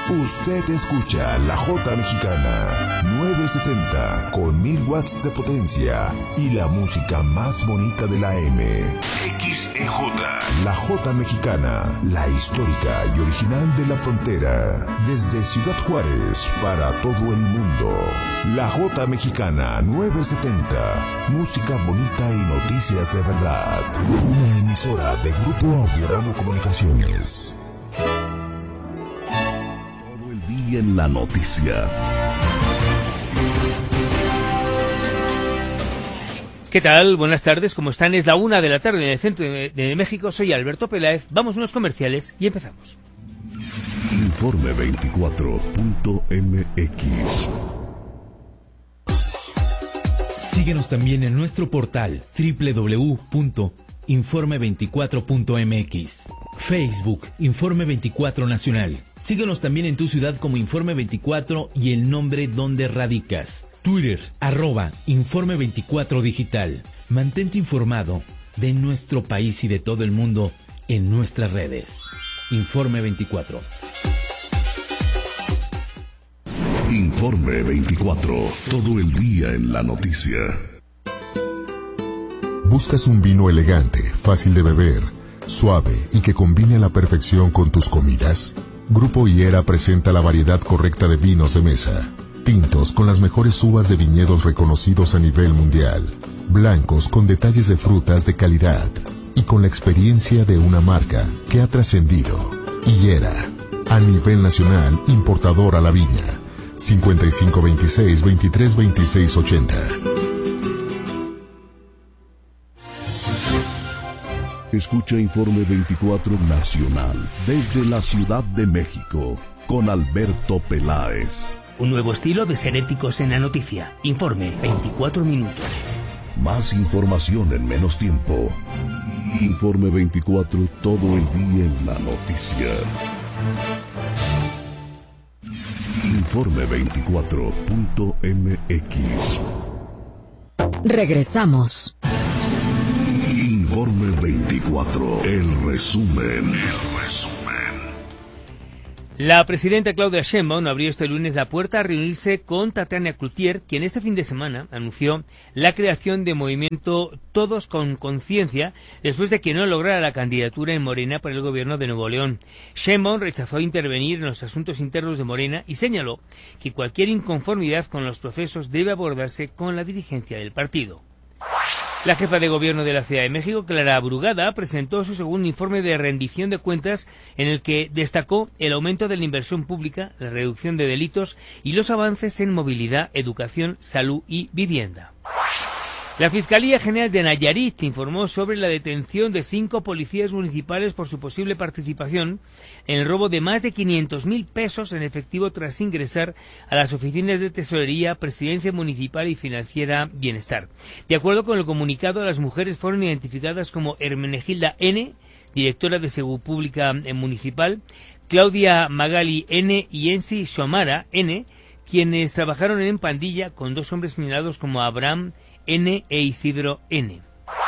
Usted escucha La Jota Mexicana 970 con 1000 watts de potencia y la música más bonita de la M. XEJ. La Jota Mexicana, la histórica y original de la frontera. Desde Ciudad Juárez para todo el mundo. La Jota Mexicana 970. Música bonita y noticias de verdad. Una emisora de Grupo Audio Ramo Comunicaciones. En la noticia. ¿Qué tal? Buenas tardes, ¿cómo están? Es la 1 de la tarde en el centro de México. Soy Alberto Peláez. Vamos a unos comerciales y empezamos. Informe24.mx. Síguenos también en nuestro portal www.informe24.mx. Facebook, Informe 24 Nacional. Síguenos también en tu ciudad como Informe 24 y el nombre donde radicas. Twitter, @Informe 24 Digital. Mantente informado de nuestro país y de todo el mundo en nuestras redes. Informe 24. Informe 24. Todo el día en la noticia. ¿Buscas un vino elegante, fácil de beber, suave y que combine a la perfección con tus comidas? Grupo Higuera presenta la variedad correcta de vinos de mesa. Tintos con las mejores uvas de viñedos reconocidos a nivel mundial. Blancos con detalles de frutas de calidad. Y con la experiencia de una marca que ha trascendido. Higuera, a nivel nacional, importador a la viña. 5526-232680. Escucha Informe 24 Nacional desde la Ciudad de México con Alberto Peláez. Un nuevo estilo de ser éticos en la noticia. Informe 24 minutos. Más información en menos tiempo. Informe 24 todo el día en la noticia. Informe 24.mx. Regresamos. Informe 24. El resumen. La presidenta Claudia Sheinbaum abrió este lunes la puerta a reunirse con Tatiana Cloutier, quien este fin de semana anunció la creación de movimiento Todos con Conciencia, después de que no lograra la candidatura en Morena para el gobierno de Nuevo León. Sheinbaum rechazó intervenir en los asuntos internos de Morena y señaló que cualquier inconformidad con los procesos debe abordarse con la dirigencia del partido. La jefa de gobierno de la Ciudad de México, Clara Brugada, presentó su segundo informe de rendición de cuentas en el que destacó el aumento de la inversión pública, la reducción de delitos y los avances en movilidad, educación, salud y vivienda. La Fiscalía General de Nayarit informó sobre la detención de 5 policías municipales por su posible participación en el robo de más de 500.000 pesos en efectivo tras ingresar a las oficinas de Tesorería, Presidencia Municipal y Financiera Bienestar. De acuerdo con el comunicado, las mujeres fueron identificadas como Hermenegilda N., directora de Seguridad Pública Municipal, Claudia Magali N. y Ensi Xomara N., quienes trabajaron en pandilla con 2 hombres señalados como Abraham N. e Isidro N.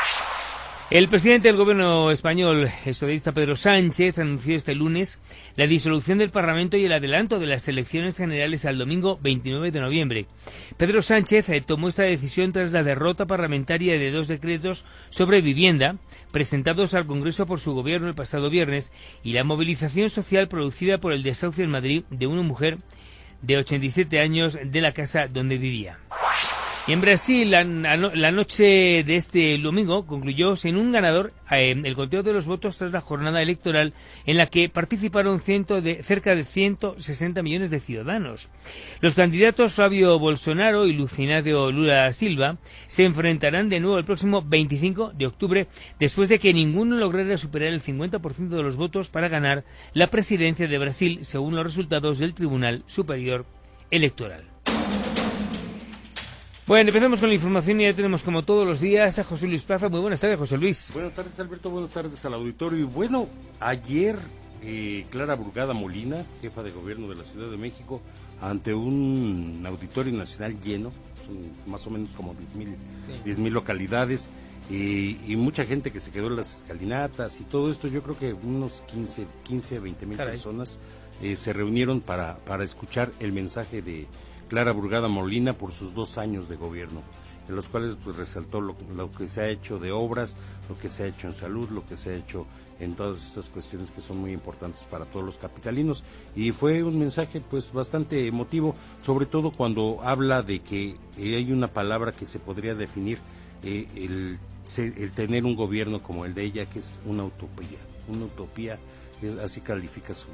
El presidente del gobierno español, el socialista Pedro Sánchez, anunció este lunes la disolución del Parlamento y el adelanto de las elecciones generales al domingo 29 de noviembre. Pedro Sánchez tomó esta decisión tras la derrota parlamentaria de 2 decretos sobre vivienda presentados al Congreso por su gobierno el pasado viernes y la movilización social producida por el desahucio en Madrid de una mujer de 87 años de la casa donde vivía. Y en Brasil, la noche de este domingo concluyó sin un ganador el conteo de los votos tras la jornada electoral en la que participaron cerca de 160 millones de ciudadanos. Los candidatos Flavio Bolsonaro y Luiz Inácio Lula da Silva se enfrentarán de nuevo el próximo 25 de octubre después de que ninguno lograra superar el 50% de los votos para ganar la presidencia de Brasil, según los resultados del Tribunal Superior Electoral. Bueno, empezamos con la información y ya tenemos como todos los días a José Luis Plaza. Muy buenas tardes, José Luis. Buenas tardes, Alberto, buenas tardes al auditorio. Y bueno, ayer Clara Brugada Molina, jefa de gobierno de la Ciudad de México, ante un auditorio nacional lleno, son más o menos como 10,000 localidades, y mucha gente que se quedó en las escalinatas y todo esto, yo creo que unos 15, 20,000 personas se reunieron para escuchar el mensaje de Clara Brugada Molina por sus 2 años de gobierno, en los cuales pues resaltó lo que se ha hecho de obras, lo que se ha hecho en salud, lo que se ha hecho en todas estas cuestiones que son muy importantes para todos los capitalinos, y fue un mensaje pues bastante emotivo, sobre todo cuando habla de que hay una palabra que se podría definir, el tener un gobierno como el de ella, que es una utopía, así califica su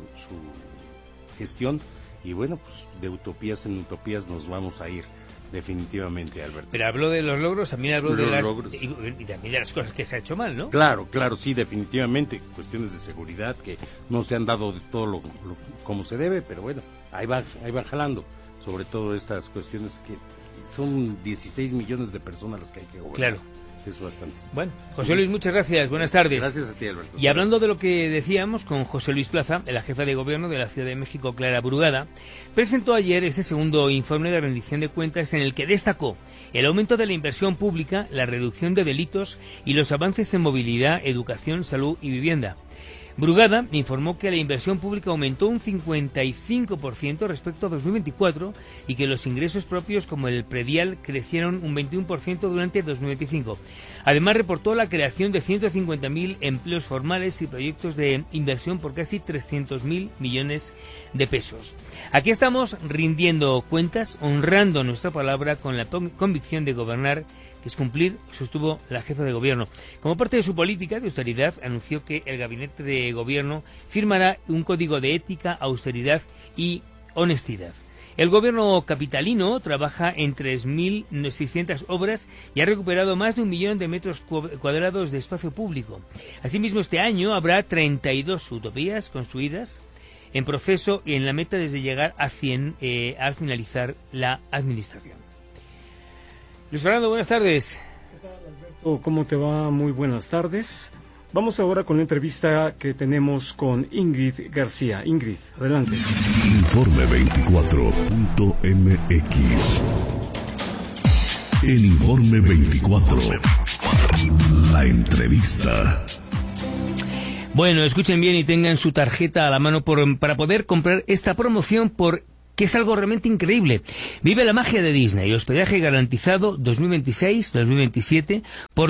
gestión, y bueno, pues de utopías en utopías nos vamos a ir definitivamente, Alberto. Pero habló de los logros, también habló de las logros. Y también de las cosas que se ha hecho mal, ¿no? Claro, sí, definitivamente, cuestiones de seguridad que no se han dado de todo lo como se debe, pero bueno, ahí va jalando, sobre todo estas cuestiones que son 16 millones de personas las que hay que gobernar. Claro. Es bastante. Bueno, José Luis, muchas gracias, buenas tardes. Gracias a ti, Alberto. Y hablando de lo que decíamos con José Luis Plaza, la jefa de gobierno de la Ciudad de México, Clara Brugada, presentó ayer ese segundo informe de rendición de cuentas en el que destacó el aumento de la inversión pública, la reducción de delitos y los avances en movilidad, educación, salud y vivienda. Brugada informó que la inversión pública aumentó un 55% respecto a 2024 y que los ingresos propios como el predial crecieron un 21% durante 2025. Además, reportó la creación de 150.000 empleos formales y proyectos de inversión por casi 300.000 millones de pesos. Aquí estamos rindiendo cuentas, honrando nuestra palabra con la convicción de gobernar, que es cumplir, sostuvo la jefa de gobierno. Como parte de su política de austeridad, anunció que el gabinete de gobierno firmará un código de ética, austeridad y honestidad. El gobierno capitalino trabaja en 3.600 obras y ha recuperado más de 1 millón de metros cuadrados de espacio público. Asimismo, este año habrá 32 utopías construidas en proceso y en la meta desde llegar a 100 al finalizar la administración. Luis Fernando, buenas tardes. ¿Qué tal, Alberto? ¿Cómo te va? Muy buenas tardes. Vamos ahora con la entrevista que tenemos con Ingrid García. Ingrid, adelante. Informe24.mx. El Informe 24. La entrevista. Bueno, escuchen bien y tengan su tarjeta a la mano para poder comprar esta promoción que es algo realmente increíble. Vive la magia de Disney, hospedaje garantizado 2026-2027 por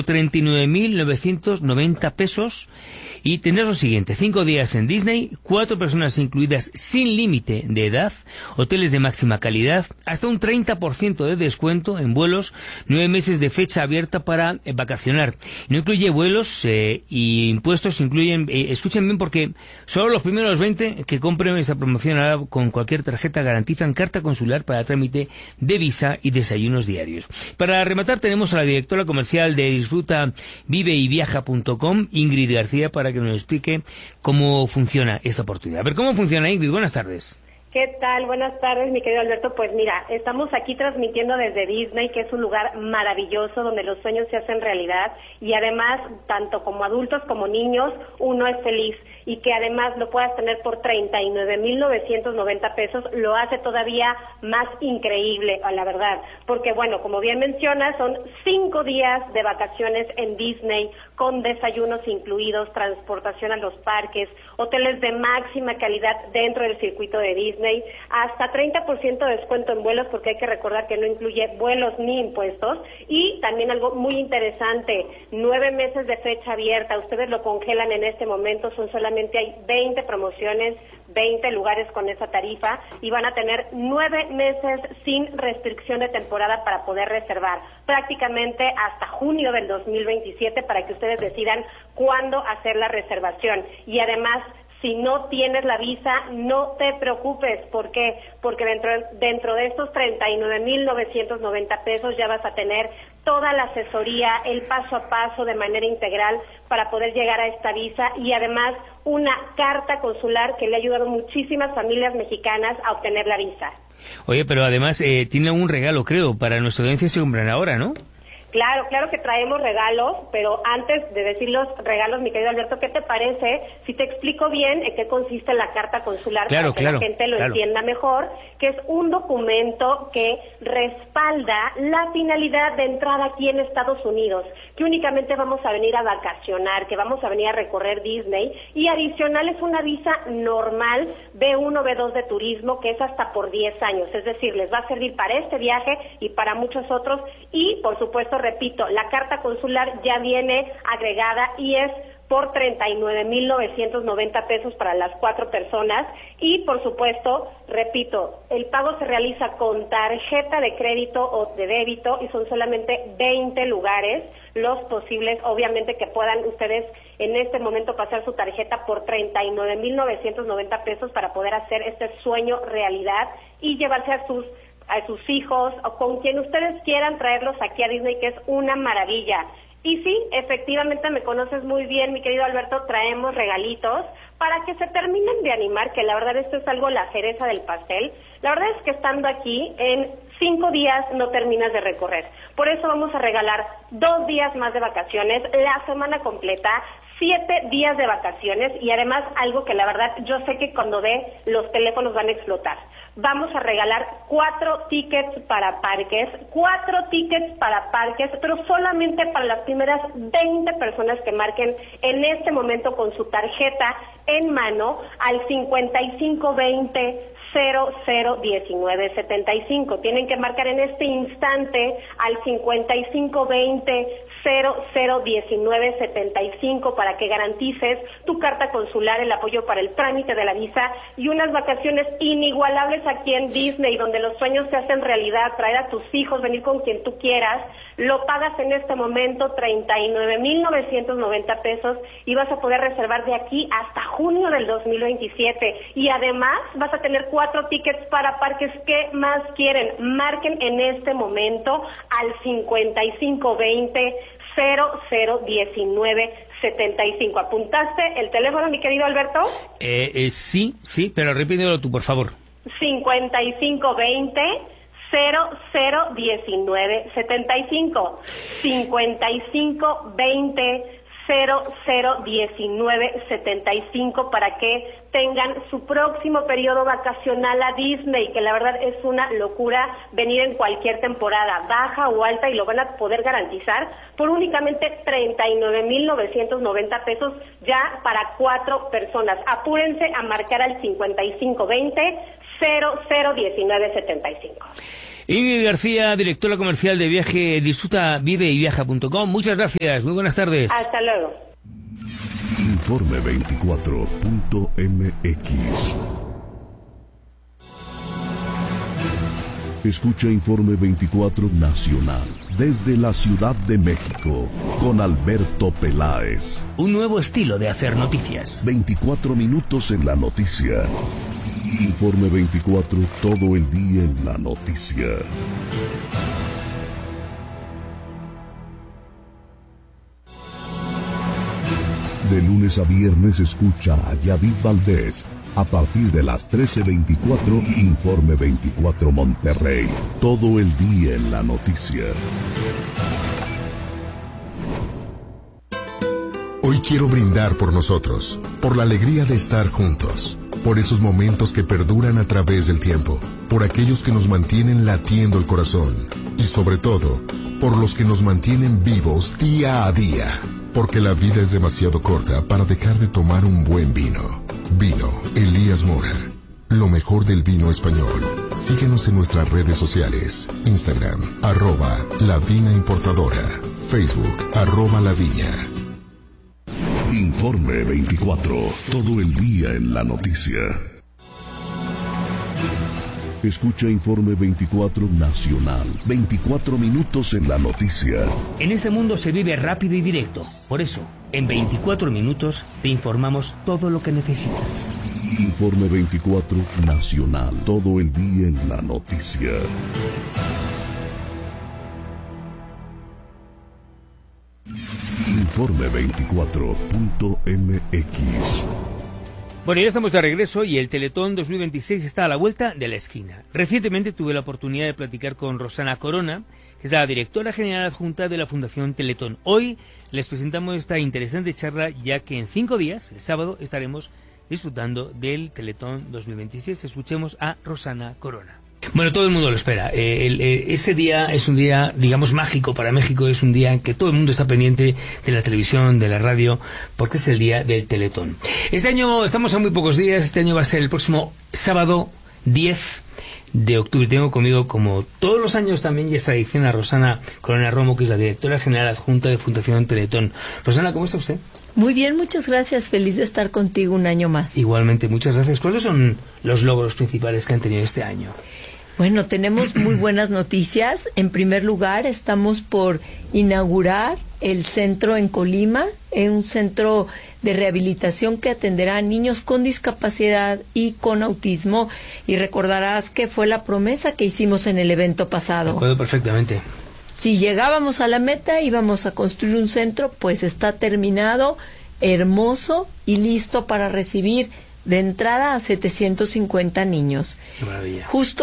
39.990 pesos y tendrás lo siguiente: 5 días en Disney, 4 personas incluidas sin límite de edad, hoteles de máxima calidad, hasta un 30% de descuento en vuelos, 9 meses de fecha abierta para vacacionar. No incluye vuelos y impuestos, incluyen, escuchen bien porque solo los primeros 20 que compren esta promoción ahora con cualquier tarjeta garantizan carta consular para trámite de visa y desayunos diarios. Para rematar tenemos a la directora comercial de Disfruta Vive y Viaja.com, Ingrid García, para que nos explique cómo funciona esta oportunidad. A ver, ¿cómo funciona, Ingrid? Buenas tardes. ¿Qué tal? Buenas tardes, mi querido Alberto. Pues mira, estamos aquí transmitiendo desde Disney, que es un lugar maravilloso donde los sueños se hacen realidad y además, tanto como adultos como niños, uno es feliz. Y que además lo puedas tener por 39.990 pesos, lo hace todavía más increíble, la verdad. Porque bueno, como bien mencionas, son 5 días de vacaciones en Disney, con desayunos incluidos, transportación a los parques, hoteles de máxima calidad dentro del circuito de Disney, hasta 30% de descuento en vuelos, porque hay que recordar que no incluye vuelos ni impuestos, y también algo muy interesante, 9 meses de fecha abierta, ustedes lo congelan en este momento, hay 20 promociones, 20 lugares con esa tarifa y van a tener 9 meses sin restricción de temporada para poder reservar, prácticamente hasta junio del 2027 para que ustedes decidan cuándo hacer la reservación. Y además, si no tienes la visa, no te preocupes. ¿Por qué? Porque dentro de estos 39.990 pesos ya vas a tener toda la asesoría, el paso a paso de manera integral para poder llegar a esta visa y además una carta consular que le ha ayudado a muchísimas familias mexicanas a obtener la visa. Oye, pero además tiene un regalo, creo, para nuestra audiencia se compran ahora, ¿no? Claro que traemos regalos, pero antes de decir los regalos, mi querido Alberto, ¿qué te parece si te explico bien en qué consiste la carta consular para que la gente lo entienda mejor? Que es un documento que respalda la finalidad de entrar aquí en Estados Unidos, que únicamente vamos a venir a vacacionar, que vamos a venir a recorrer Disney, y adicional es una visa normal B1, B2 de turismo, que es hasta por 10 años, es decir, les va a servir para este viaje y para muchos otros, y por supuesto, repito, la carta consular ya viene agregada y es por 39,990 pesos para las 4 personas, y por supuesto, repito, el pago se realiza con tarjeta de crédito o de débito y son solamente 20 lugares los posibles, obviamente, que puedan ustedes en este momento pasar su tarjeta por 39,990 pesos para poder hacer este sueño realidad y llevarse a sus hijos o con quien ustedes quieran, traerlos aquí a Disney, que es una maravilla. Y sí, efectivamente me conoces muy bien, mi querido Alberto, traemos regalitos para que se terminen de animar, que la verdad esto es algo la cereza del pastel. La verdad es que estando aquí, en 5 días no terminas de recorrer. Por eso vamos a regalar 2 días más de vacaciones, la semana completa, 7 días de vacaciones, y además algo que la verdad yo sé que cuando ve los teléfonos van a explotar. Vamos a regalar 4 tickets para parques, pero solamente para las primeras 20 personas que marquen en este momento con su tarjeta en mano al 5520 001975. Tienen que marcar en este instante al 5520 001975 para que garantices tu carta consular, el apoyo para el trámite de la visa y unas vacaciones inigualables aquí en Disney, donde los sueños se hacen realidad, traer a tus hijos, venir con quien tú quieras. Lo pagas en este momento 39,990 pesos y vas a poder reservar de aquí hasta junio del 2027. Y además vas a tener 4 tickets para parques. ¿Qué más quieren? Marquen en este momento al 5520 001975. ¿Apuntaste el teléfono, mi querido Alberto? Sí, pero repítelo tú, por favor. 5520 001975. 5520 001975 para que tengan su próximo periodo vacacional a Disney, que la verdad es una locura venir en cualquier temporada, baja o alta, y lo van a poder garantizar por únicamente 39,990 pesos ya para 4 personas. Apúrense a marcar al 5520 001975. Ingrid García, directora comercial de viaje disfrutaviveYviaja.com. Muchas gracias, muy buenas tardes. Hasta luego. Informe24.mx. Escucha Informe 24 Nacional desde la Ciudad de México con Alberto Peláez. Un nuevo estilo de hacer noticias. 24 minutos en la noticia. Informe 24, todo el día en la noticia. De lunes a viernes escucha a Yadid Valdés. A partir de las 13:24, Informe 24 Monterrey. Todo el día en la noticia. Hoy quiero brindar por nosotros, por la alegría de estar juntos, por esos momentos que perduran a través del tiempo, por aquellos que nos mantienen latiendo el corazón y sobre todo, por los que nos mantienen vivos día a día, porque la vida es demasiado corta para dejar de tomar un buen vino. Vino Elías Mora, lo mejor del vino español. Síguenos en nuestras redes sociales, Instagram, @lavinaimportadora, Facebook, @laviña. Informe 24, todo el día en la noticia. Escucha Informe 24 Nacional, 24 minutos en la noticia. En este mundo se vive rápido y directo. Por eso, en 24 minutos te informamos todo lo que necesitas. Informe 24 Nacional, todo el día en la noticia. Informe24.mx. Bueno, ya estamos de regreso y el Teletón 2026 está a la vuelta de la esquina. Recientemente tuve la oportunidad de platicar con Rosana Corona, que es la directora general adjunta de la Fundación Teletón. Hoy les presentamos esta interesante charla, ya que en 5 días, el sábado, estaremos disfrutando del Teletón 2026. Escuchemos a Rosana Corona. Bueno, todo el mundo lo espera. Ese día es un día, digamos, mágico para México. Es un día en que todo el mundo está pendiente de la televisión, de la radio, porque es el día del Teletón. Este año estamos a muy pocos días. Este año va a ser el próximo sábado 10 de octubre. Tengo conmigo, como todos los años también, y es tradición, a Rosana Corona Romo, que es la directora general adjunta de Fundación Teletón. Rosana, ¿cómo está usted? Muy bien, muchas gracias. Feliz de estar contigo un año más. Igualmente, muchas gracias. ¿Cuáles son los logros principales que han tenido este año? Bueno, tenemos muy buenas noticias. En primer lugar, estamos por inaugurar el centro en Colima, un centro de rehabilitación que atenderá a niños con discapacidad y con autismo. Y recordarás que fue la promesa que hicimos en el evento pasado. Recuerdo perfectamente. Si llegábamos a la meta, íbamos a construir un centro, pues está terminado, hermoso y listo para recibir de entrada a 750 niños. Qué maravilla. Justo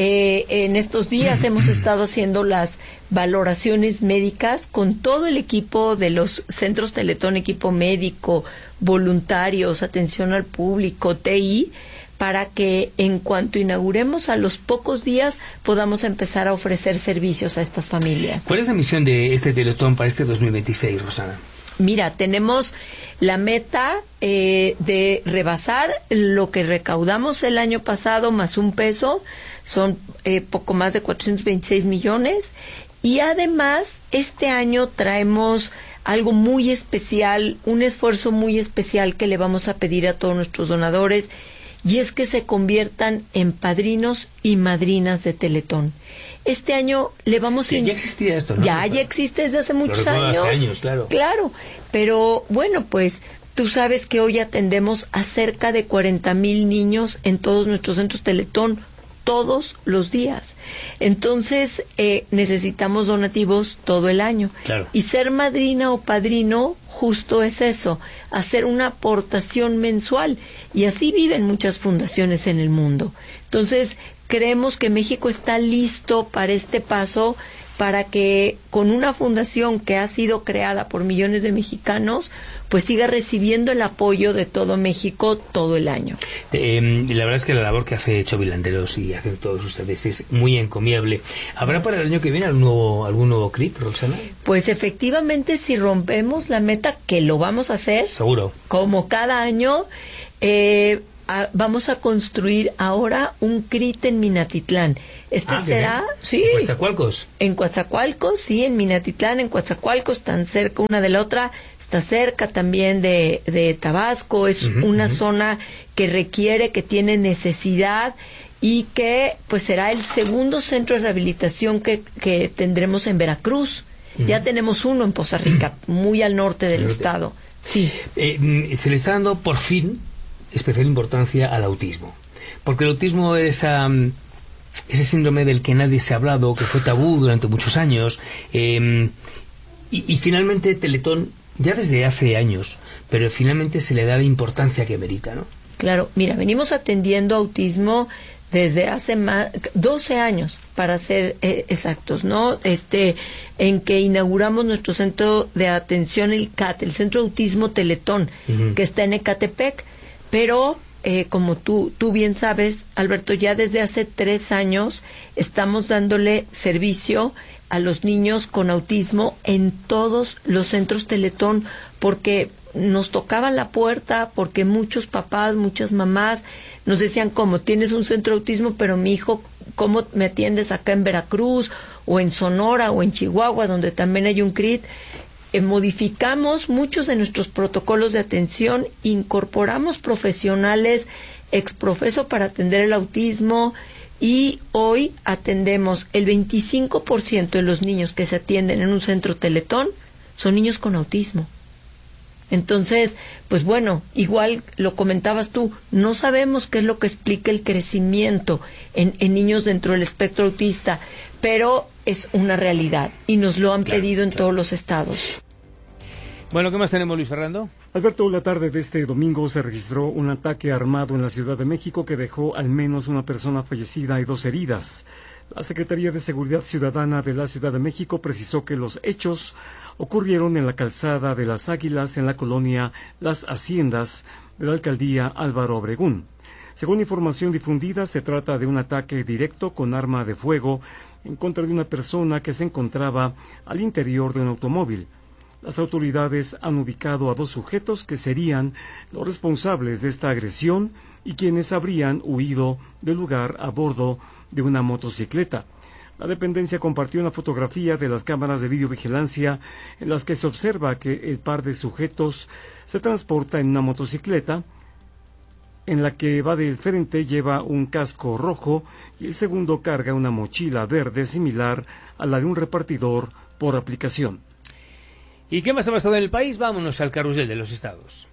en estos días hemos estado haciendo las valoraciones médicas con todo el equipo de los centros Teletón, equipo médico, voluntarios, atención al público, TI, para que en cuanto inauguremos a los pocos días podamos empezar a ofrecer servicios a estas familias. ¿Cuál es la misión de este Teletón para este 2026, Rosana? Mira, tenemos la meta de rebasar lo que recaudamos el año pasado más un peso, son poco más de 426 millones, y además este año traemos algo muy especial, un esfuerzo muy especial que le vamos a pedir a todos nuestros donadores, y es que se conviertan en padrinos y madrinas de Teletón. Este año le vamos a... Ya existía esto, ¿no? Ya existe desde hace muchos años. Hace años, claro. Claro, pero bueno, pues tú sabes que hoy atendemos a cerca de 40,000 niños en todos nuestros centros Teletón, todos los días. Entonces, necesitamos donativos todo el año. Claro. Y ser madrina o padrino justo es eso, hacer una aportación mensual. Y así viven muchas fundaciones en el mundo. Entonces, creemos que México está listo para este paso, para que con una fundación que ha sido creada por millones de mexicanos, pues siga recibiendo el apoyo de todo México todo el año. La verdad es que la labor que hace Chovilanderos y hacen todos ustedes es muy encomiable. ¿Habrá para el año que viene algún nuevo clip, Roxana? Pues efectivamente, si rompemos la meta, que lo vamos a hacer. Seguro. Como cada año, vamos a construir ahora un CRIT en Minatitlán. Será, sí. ¿En Coatzacoalcos? En Coatzacoalcos, sí, en Minatitlán, en Coatzacoalcos, tan cerca una de la otra. Está cerca también de Tabasco. Es una zona que requiere, que tiene necesidad, y que pues será el segundo centro de rehabilitación que tendremos en Veracruz. Ya tenemos uno en Poza Rica, muy al norte del estado. Sí. Se le está dando por fin especial importancia al autismo, porque el autismo es ese síndrome del que nadie se ha hablado, que fue tabú durante muchos años, y finalmente Teletón, ya desde hace años, pero finalmente se le da la importancia que merita, ¿no? Claro, mira, venimos atendiendo autismo desde hace 12 años, para ser exactos, ¿no? En que inauguramos nuestro centro de atención, el CAT, el Centro de Autismo Teletón, que está en Ecatepec. Pero, como tú bien sabes, Alberto, ya desde hace 3 años estamos dándole servicio a los niños con autismo en todos los centros Teletón, porque nos tocaban la puerta, porque muchos papás, muchas mamás nos decían, ¿cómo? Tienes un centro de autismo, pero mi hijo, ¿cómo me atiendes acá en Veracruz, o en Sonora, o en Chihuahua, donde también hay un CRIT? Modificamos muchos de nuestros protocolos de atención, incorporamos profesionales exprofeso para atender el autismo, y hoy atendemos el 25% de los niños que se atienden en un centro Teletón son niños con autismo. Entonces, pues bueno, igual lo comentabas tú, no sabemos qué es lo que explica el crecimiento en niños dentro del espectro autista, pero es una realidad y nos lo han pedido en todos los estados. Bueno, ¿qué más tenemos, Luis Fernando? Alberto, la tarde de este domingo se registró un ataque armado en la Ciudad de México que dejó al menos una persona fallecida y 2 heridas. La Secretaría de Seguridad Ciudadana de la Ciudad de México precisó que los hechos ocurrieron en la calzada de las Águilas en la colonia Las Haciendas de la alcaldía Álvaro Obregón. Según información difundida, se trata de un ataque directo con arma de fuego en contra de una persona que se encontraba al interior de un automóvil. Las autoridades han ubicado a 2 sujetos que serían los responsables de esta agresión y quienes habrían huido del lugar a bordo de una motocicleta. La dependencia compartió una fotografía de las cámaras de videovigilancia en las que se observa que el par de sujetos se transporta en una motocicleta. En la que va del frente lleva un casco rojo y el segundo carga una mochila verde similar a la de un repartidor por aplicación. ¿Y qué más ha pasado en el país? Vámonos al carrusel de los estados.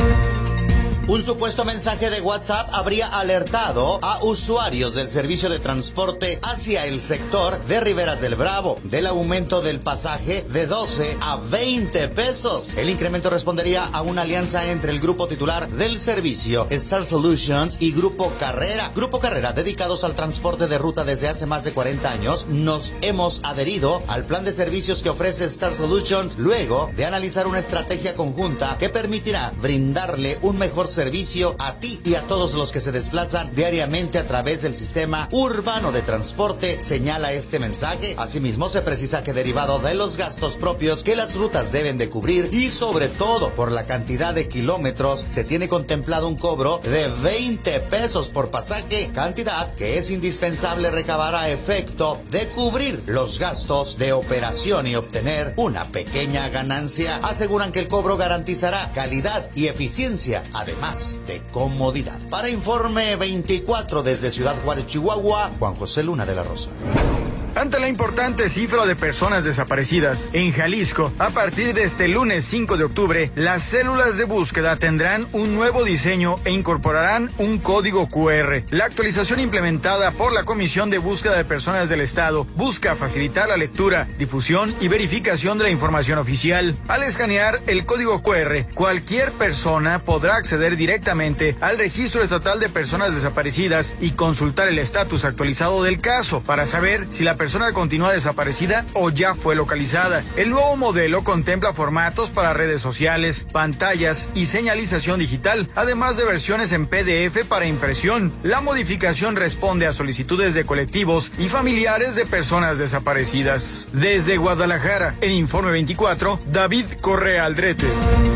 Un supuesto mensaje de WhatsApp habría alertado a usuarios del servicio de transporte hacia el sector de Riberas del Bravo del aumento del pasaje de 12 a 20 pesos. El incremento respondería a una alianza entre el grupo titular del servicio, Star Solutions, y Grupo Carrera. Grupo Carrera, dedicados al transporte de ruta desde hace más de 40 años, nos hemos adherido al plan de servicios que ofrece Star Solutions luego de analizar una estrategia conjunta que permitirá brindarle un mejor servicio a ti y a todos los que se desplazan diariamente a través del sistema urbano de transporte, señala este mensaje. Asimismo, se precisa que derivado de los gastos propios que las rutas deben de cubrir y sobre todo por la cantidad de kilómetros, se tiene contemplado un cobro de 20 pesos por pasaje, cantidad que es indispensable recabar a efecto de cubrir los gastos de operación y obtener una pequeña ganancia. Aseguran que el cobro garantizará calidad y eficiencia, además de comodidad. Para Informe 24 desde Ciudad Juárez, Chihuahua, Juan José Luna de la Rosa. Ante la importante cifra de personas desaparecidas en Jalisco, a partir de este lunes 5 de octubre, las células de búsqueda tendrán un nuevo diseño e incorporarán un código QR. La actualización implementada por la Comisión de Búsqueda de Personas del Estado busca facilitar la lectura, difusión y verificación de la información oficial. Al escanear el código QR, cualquier persona podrá acceder directamente al Registro Estatal de Personas Desaparecidas y consultar el estatus actualizado del caso para saber si la persona continúa desaparecida o ya fue localizada. El nuevo modelo contempla formatos para redes sociales, pantallas y señalización digital, además de versiones en PDF para impresión. La modificación responde a solicitudes de colectivos y familiares de personas desaparecidas. Desde Guadalajara, en Informe 24, David Correa Aldrete.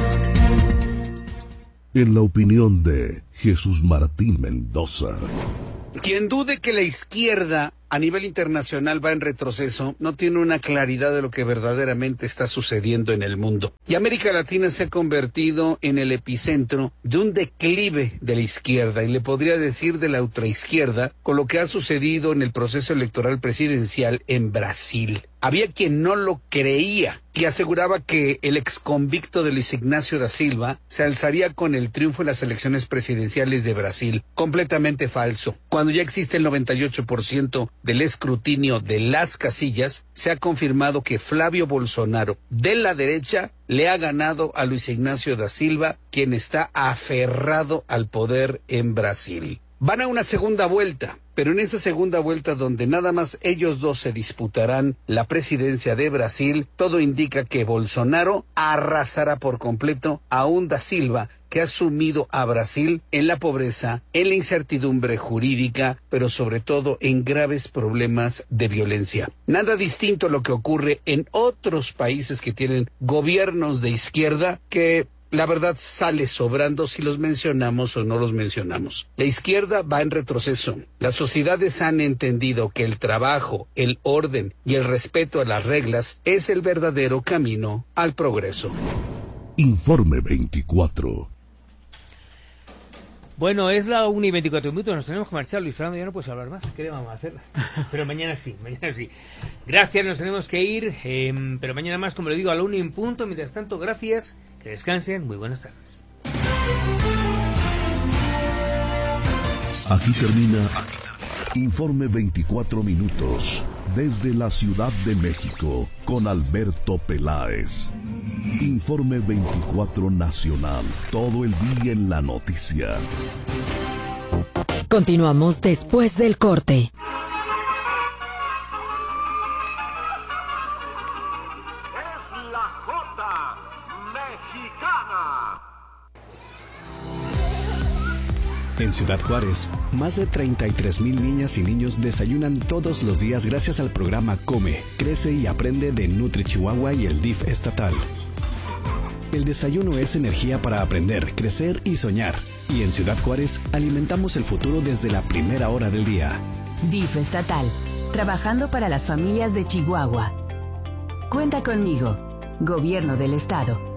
En la opinión de Jesús Martín Mendoza. Quien dude que la izquierda a nivel internacional va en retroceso, no tiene una claridad de lo que verdaderamente está sucediendo en el mundo. Y América Latina se ha convertido en el epicentro de un declive de la izquierda, y le podría decir de la ultraizquierda, con lo que ha sucedido en el proceso electoral presidencial en Brasil. Había quien no lo creía y aseguraba que el exconvicto de Luis Ignacio da Silva se alzaría con el triunfo en las elecciones presidenciales de Brasil. Completamente falso. Cuando ya existe el 98% del escrutinio de las casillas, se ha confirmado que Flavio Bolsonaro, de la derecha, le ha ganado a Luis Ignacio da Silva, quien está aferrado al poder en Brasil. Van a una segunda vuelta, pero en esa segunda vuelta donde nada más ellos dos se disputarán la presidencia de Brasil, todo indica que Bolsonaro arrasará por completo a un da Silva que ha sumido a Brasil en la pobreza, en la incertidumbre jurídica, pero sobre todo en graves problemas de violencia. Nada distinto a lo que ocurre en otros países que tienen gobiernos de izquierda que la verdad sale sobrando si los mencionamos o no los mencionamos. La izquierda va en retroceso. Las sociedades han entendido que el trabajo, el orden y el respeto a las reglas es el verdadero camino al progreso. Informe 24. Bueno, es la 1:24, nos tenemos que marchar. Luis Fernando, ya no puedes hablar más, ¿qué le vamos a hacer? Pero mañana sí. Gracias, nos tenemos que ir, pero mañana más, como le digo, a la 1:00. Mientras tanto, gracias, que descansen, muy buenas tardes. Aquí termina Informe 24 minutos, desde la Ciudad de México, con Alberto Peláez. Informe 24 Nacional. Todo el día en la noticia. Continuamos después del corte. En Ciudad Juárez, más de 33,000 niñas y niños desayunan todos los días gracias al programa Come, Crece y Aprende de Nutri Chihuahua y el DIF estatal. El desayuno es energía para aprender, crecer y soñar. Y en Ciudad Juárez, alimentamos el futuro desde la primera hora del día. DIF estatal, trabajando para las familias de Chihuahua. Cuenta conmigo, Gobierno del Estado.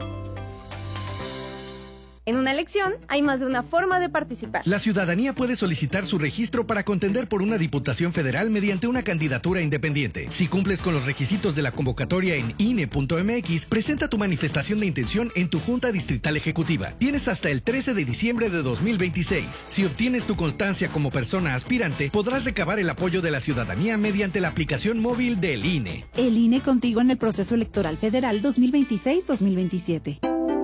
En una elección hay más de una forma de participar. La ciudadanía puede solicitar su registro para contender por una diputación federal mediante una candidatura independiente. Si cumples con los requisitos de la convocatoria en INE.mx, presenta tu manifestación de intención en tu Junta Distrital Ejecutiva. Tienes hasta el 13 de diciembre de 2026. Si obtienes tu constancia como persona aspirante, podrás recabar el apoyo de la ciudadanía mediante la aplicación móvil del INE. El INE contigo en el proceso electoral federal 2026-2027.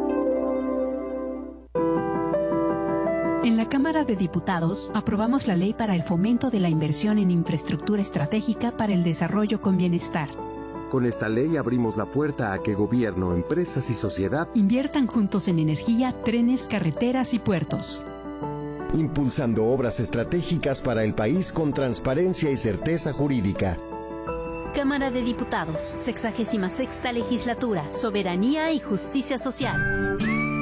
En la Cámara de Diputados aprobamos la ley para el fomento de la inversión en infraestructura estratégica para el desarrollo con bienestar. Con esta ley abrimos la puerta a que gobierno, empresas y sociedad inviertan juntos en energía, trenes, carreteras y puertos. Impulsando obras estratégicas para el país con transparencia y certeza jurídica. Cámara de Diputados, 66ª Legislatura, Soberanía y Justicia Social.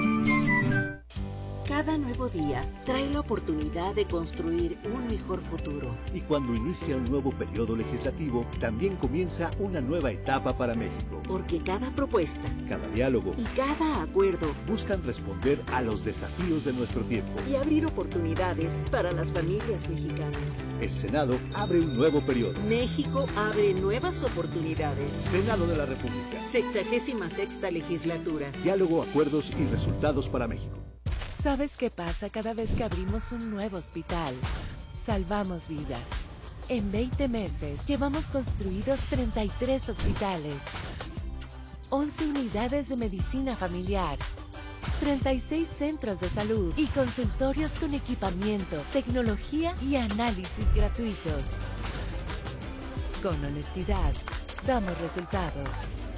Cada nuevo día trae la oportunidad de construir un mejor futuro. Y cuando inicia un nuevo periodo legislativo, también comienza una nueva etapa para México. Porque cada propuesta, cada diálogo y cada acuerdo buscan responder a los desafíos de nuestro tiempo y abrir oportunidades para las familias mexicanas. El Senado abre un nuevo periodo. México abre nuevas oportunidades. Senado de la República. 66ª Legislatura. Diálogo, acuerdos y resultados para México. ¿Sabes qué pasa cada vez que abrimos un nuevo hospital? Salvamos vidas. En 20 meses llevamos construidos 33 hospitales, 11 unidades de medicina familiar, 36 centros de salud y consultorios con equipamiento, tecnología y análisis gratuitos. Con honestidad, damos resultados.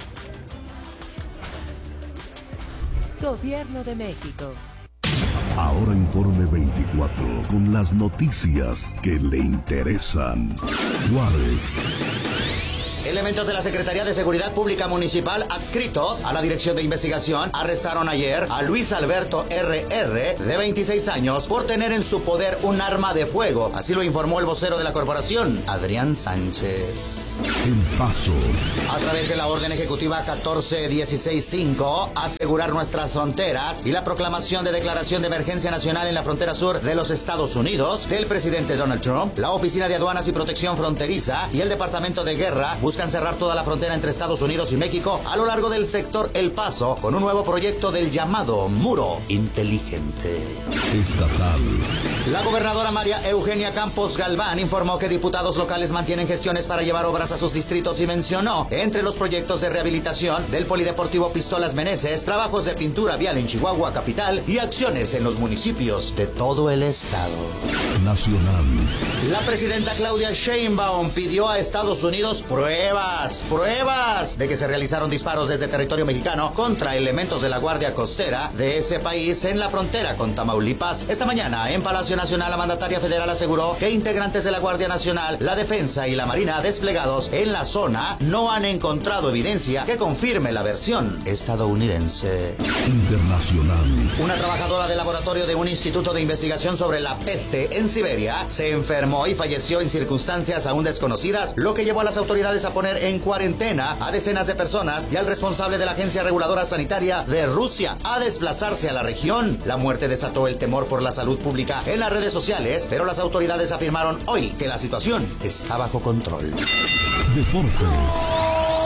Gobierno de México. Ahora Informe 24, con las noticias que le interesan. Juárez. Elementos de la Secretaría de Seguridad Pública Municipal adscritos a la Dirección de Investigación arrestaron ayer a Luis Alberto R.R., de 26 años, por tener en su poder un arma de fuego. Así lo informó el vocero de la corporación, Adrián Sánchez. El Paso. A través de la orden ejecutiva 14-16-5, asegurar nuestras fronteras y la proclamación de declaración de emergencia nacional en la frontera sur de los Estados Unidos del presidente Donald Trump, la Oficina de Aduanas y Protección Fronteriza y el Departamento de Guerra buscan cerrar toda la frontera entre Estados Unidos y México a lo largo del sector El Paso con un nuevo proyecto del llamado Muro Inteligente. Estatal. La gobernadora María Eugenia Campos Galván informó que diputados locales mantienen gestiones para llevar obras a sus distritos y mencionó entre los proyectos de rehabilitación del Polideportivo Pistolas Meneses, trabajos de pintura vial en Chihuahua capital y acciones en los municipios de todo el estado. Nacional. La presidenta Claudia Sheinbaum pidió a Estados Unidos pruebas de que se realizaron disparos desde territorio mexicano contra elementos de la Guardia Costera de ese país en la frontera con Tamaulipas. Esta mañana en Palacio Nacional la mandataria federal aseguró que integrantes de la Guardia Nacional, la Defensa y la Marina desplegados en la zona no han encontrado evidencia que confirme la versión estadounidense. Internacional. Una trabajadora del laboratorio de un instituto de investigación sobre la peste en Siberia se enfermó y falleció en circunstancias aún desconocidas, lo que llevó a las autoridades a poner en cuarentena a decenas de personas y al responsable de la Agencia Reguladora Sanitaria de Rusia a desplazarse a la región. La muerte desató el temor por la salud pública en las redes sociales, pero las autoridades afirmaron hoy que la situación está bajo control. Deportes.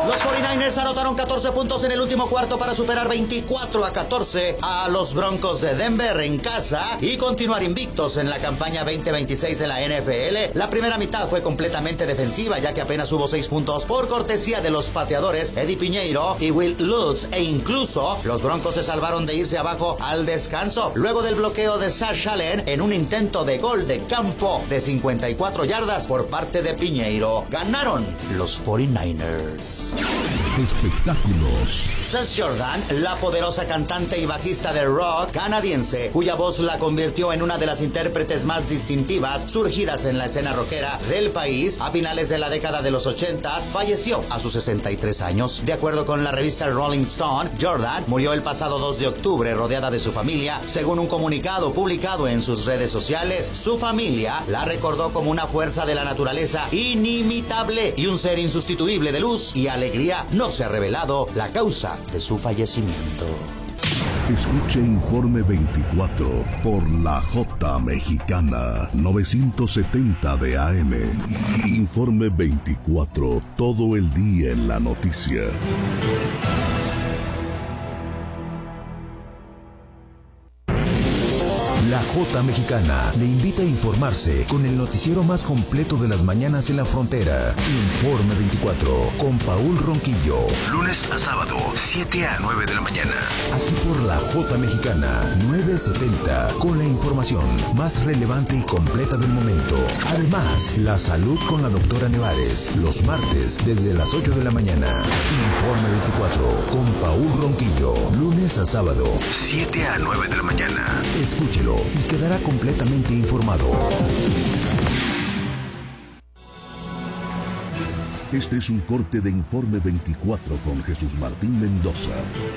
Los 49ers anotaron 14 puntos en el último cuarto para superar 24-14 a los Broncos de Denver en casa y continuar invictos en la campaña 2026 de la NFL. La primera mitad fue completamente defensiva, ya que apenas hubo 6 puntos por cortesía de los pateadores Eddie Piñeiro y Will Lutz, e incluso los Broncos se salvaron de irse abajo al descanso luego del bloqueo de Sash Allen en un intento de gol de campo de 54 yardas por parte de Piñeiro. Ganaron los 49ers. Espectáculos. Seth Jordan, la poderosa cantante y bajista de rock canadiense, cuya voz la convirtió en una de las intérpretes más distintivas surgidas en la escena rockera del país a finales de la década de los 80s, falleció a sus 63 años. De acuerdo con la revista Rolling Stone, Jordan murió el pasado 2 de octubre rodeada de su familia. Según un comunicado publicado en sus redes sociales, su familia la recordó como una fuerza de la naturaleza inimitable y un ser insustituible de luz y alegría. No se ha revelado la causa de su fallecimiento. Escuche Informe 24 por la J Mexicana 970 de AM. Informe 24, todo el día en la noticia. La J Mexicana le invita a informarse con el noticiero más completo de las mañanas en la frontera. Informe 24 con Paul Ronquillo. Lunes a sábado, 7 a 9 de la mañana. Aquí por la J Mexicana 970 con la información más relevante y completa del momento. Además, la salud con la doctora Nevares, los martes desde las 8 de la mañana. Informe 24 con Paul Ronquillo. Lunes a sábado, 7 a 9 de la mañana. Escúchelo y quedará completamente informado. Este es un corte de Informe 24 con Jesús Martín Mendoza.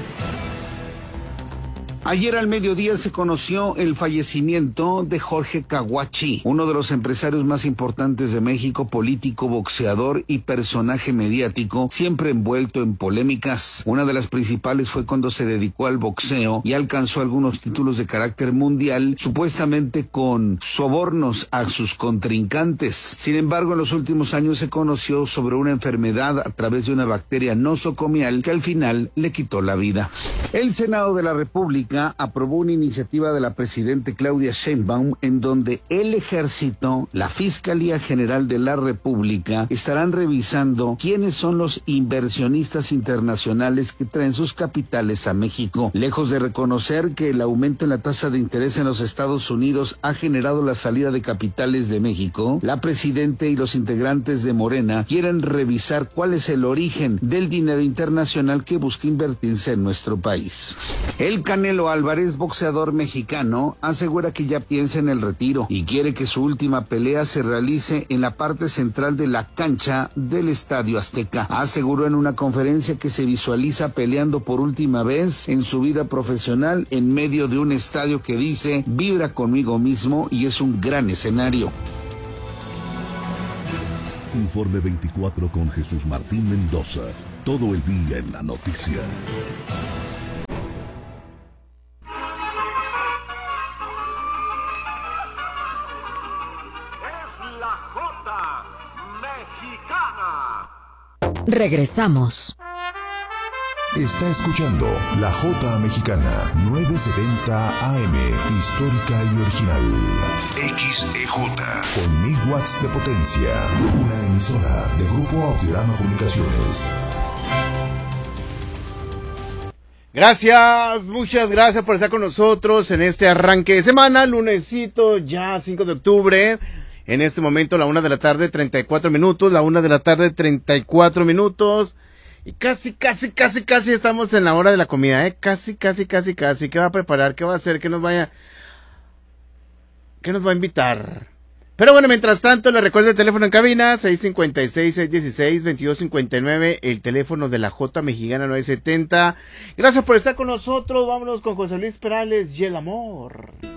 Ayer al mediodía se conoció el fallecimiento de Jorge Caguachi, uno de los empresarios más importantes de México, político, boxeador y personaje mediático, siempre envuelto en polémicas. Una de las principales fue cuando se dedicó al boxeo y alcanzó algunos títulos de carácter mundial, supuestamente con sobornos a sus contrincantes. Sin embargo, en los últimos años se conoció sobre una enfermedad a través de una bacteria nosocomial que al final le quitó la vida. El Senado de la República aprobó una iniciativa de la presidenta Claudia Sheinbaum en donde el Ejército, la Fiscalía General de la República estarán revisando quiénes son los inversionistas internacionales que traen sus capitales a México. Lejos de reconocer que el aumento en la tasa de interés en los Estados Unidos ha generado la salida de capitales de México, la presidenta y los integrantes de Morena quieren revisar cuál es el origen del dinero internacional que busca invertirse en nuestro país. El Canelo Álvarez, boxeador mexicano, asegura que ya piensa en el retiro y quiere que su última pelea se realice en la parte central de la cancha del Estadio Azteca. Aseguró en una conferencia que se visualiza peleando por última vez en su vida profesional en medio de un estadio que dice vibra conmigo mismo y es un gran escenario. Informe 24 con Jesús Martín Mendoza. Todo el día en la noticia. Regresamos. Está escuchando La J Mexicana 970 AM, histórica y original. XEJ con 1000 watts de potencia. Una emisora de Grupo Audiorama Comunicaciones. Gracias, muchas gracias por estar con nosotros en este arranque de semana, lunesito, ya 5 de octubre. En este momento, la 1 de la tarde, 34 minutos, la 1 de la tarde, 34 minutos. Y casi estamos en la hora de la comida, ¿eh? Casi. ¿Qué va a preparar? ¿Qué va a hacer? ¿Qué nos va a invitar? Pero bueno, mientras tanto, le recuerdo el teléfono en cabina, 656-616-2259, el teléfono de la J Mexicana 970. Gracias por estar con nosotros, vámonos con José Luis Perales y el amor.